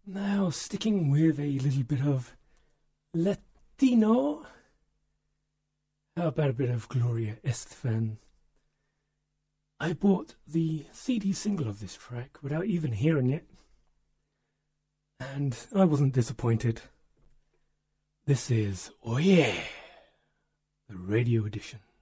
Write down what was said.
Now, sticking with a little bit of Latino. How about a bit of Gloria Estefan? I bought the CD single of this track without even hearing it, and I wasn't disappointed. This is Oh Yeah, the radio edition.